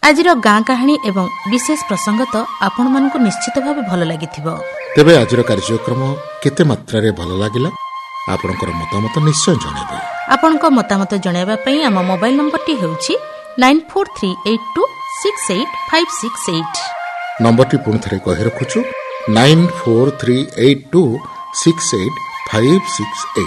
ଆଜିର ଗାଁ କାହାଣୀ ଏବଂ ବିଶେଷ ପ୍ରସଙ୍ଗ ତ ଆପଣମାନଙ୍କୁ ନିଶ୍ଚିତ ଭାବେ ଭଲ ଲାଗିଥିବ। ତେବେ ଆଜିର କାର୍ଯ୍ୟକ୍ରମ କେତେ ମାତ୍ରାରେ ଭଲ ଲାଗିଲା ଆପଣଙ୍କର ମତାମତ ନିଶ୍ଚୟ ଜଣାଇବେ। ଆପଣଙ୍କ ମତାମତ ଜଣାଇବା ପାଇଁ ଆମ ମୋବାଇଲ ନମ୍ବରଟି ହେଉଛି 9438268568। ନମ୍ବରଟି ପୁଣି ଥରେ କହି ରଖୁଛୁ 9438268568।